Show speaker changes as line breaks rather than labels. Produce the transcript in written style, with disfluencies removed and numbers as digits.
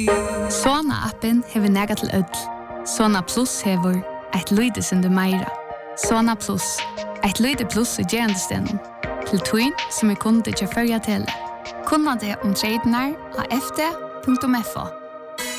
Sona-appen hever nega til ødel. Sona Plus hever et lydesende meira. Sona Plus, et lyde plus i gerandestenen. Til tøyen som kunde til førja til. Kunna det om tradenar av fd.fo.